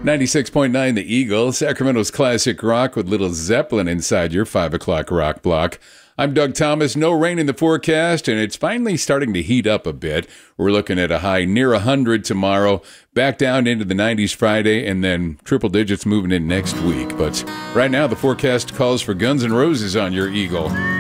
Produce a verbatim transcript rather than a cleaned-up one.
ninety-six point nine The Eagle, Sacramento's classic rock with Little Zeppelin inside your five o'clock rock block. I'm Doug Thomas. No rain in the forecast, and it's finally starting to heat up a bit. We're looking at a high near one hundred tomorrow, back down into the nineties Friday, and then triple digits moving in next week. But right now, the forecast calls for Guns N' Roses on your Eagle.